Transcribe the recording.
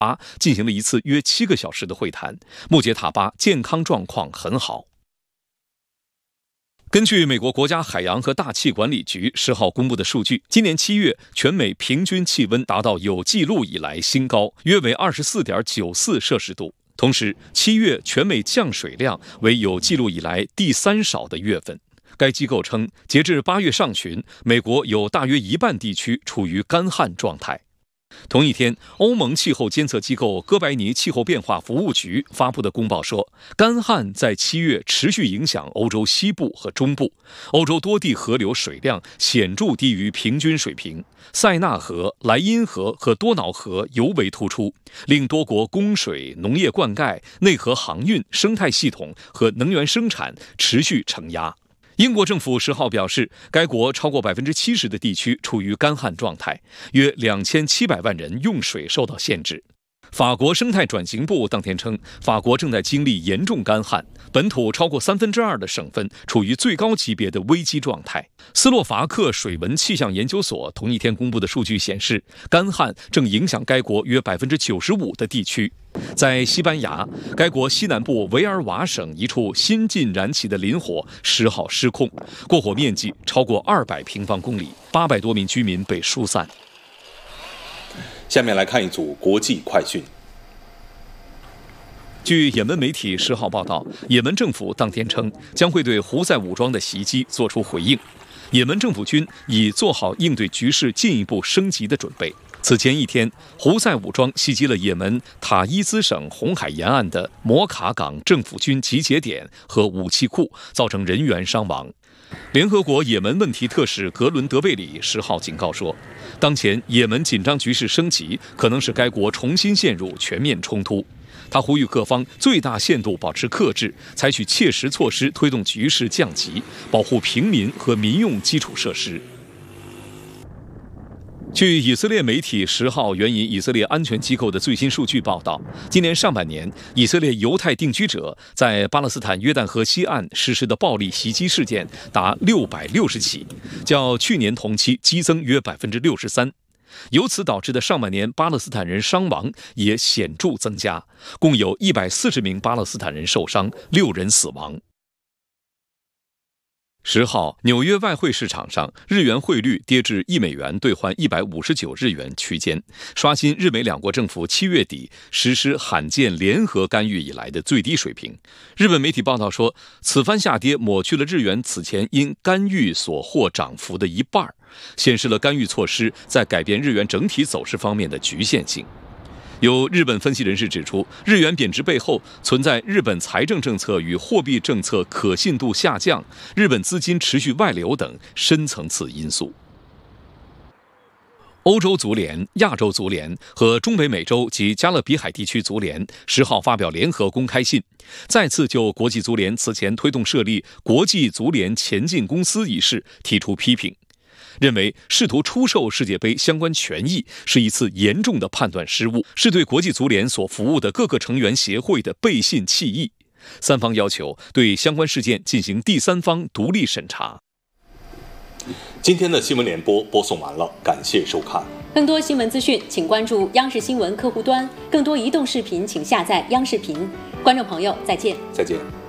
巴进行了一次约7个小时的会谈，穆杰塔巴健康状况很好。根据美国国家海洋和大气管理局10号公布的数据，今年7月全美平均气温达到有记录以来新高，约为24.94摄氏度。同时，7月全美降水量为有记录以来第3少的月份。该机构称，截至8月上旬，美国有大约一半地区处于干旱状态。同一天，欧盟气候监测机构哥白尼气候变化服务局发布的公报说，干旱在7月持续影响欧洲西部和中部，欧洲多地河流水量显著低于平均水平，塞纳河、莱茵河和多瑙河尤为突出，令多国供水、农业灌溉、内河航运、生态系统和能源生产持续承压。英国政府10号表示，该国超过70%的地区处于干旱状态，约2700万人用水受到限制。法国生态转型部当天称，法国正在经历严重干旱，本土超过2/3的省份处于最高级别的危机状态。斯洛伐克水文气象研究所同一天公布的数据显示，干旱正影响该国约95%的地区。在西班牙，该国西南部维尔瓦省一处新近燃起的林火10号失控，过火面积超过200平方公里，800多名居民被疏散。 下面来看一组国际快讯。 据也门媒体10号报道，也门政府当天称将会对胡塞武装的袭击作出回应。也门政府军已做好应对局势进一步升级的准备。此前一天，胡塞武装袭击了也门塔伊兹省红海沿岸的摩卡港政府军集结点和武器库，造成人员伤亡。联合国也门问题特使格伦德贝里10号警告说，当前也门紧张局势升级，可能使该国重新陷入全面冲突。他呼吁各方最大限度保持克制，采取切实措施推动局势降级，保护平民和民用基础设施。据以色列媒体10号援引以色列安全机构的最新数据报道，今年上半年，以色列犹太定居者在巴勒斯坦约旦河西岸实施的暴力袭击事件达660起，较去年同期激增约63%。由此导致的上半年巴勒斯坦人伤亡也显著增加，共有140名巴勒斯坦人受伤，6人死亡。10号，纽约外汇市场上，日元汇率跌至1美元兑换159日元区间，刷新日美两国政府7月底实施罕见联合干预以来的最低水平。日本媒体报道说，此番下跌抹去了日元此前因干预所获涨幅的一半，显示了干预措施在改变日元整体走势方面的局限性。有日本分析人士指出，日元贬值背后存在日本财政政策与货币政策可信度下降、日本资金持续外流等深层次因素。欧洲足联、亚洲足联和中北美洲及加勒比海地区足联10号发表联合公开信，再次就国际足联此前推动设立国际足联前进公司一事提出批评，认为试图出售世界杯相关权益是一次严重的判断失误，是对国际足联所服务的各个成员协会的背信弃义。三方要求对相关事件进行第三方独立审查。 今天的新闻联播播送完了，感谢收看。 更多新闻资讯，请关注央视新闻客户端；更多移动视频，请下载央视频。观众朋友，再见。 再见。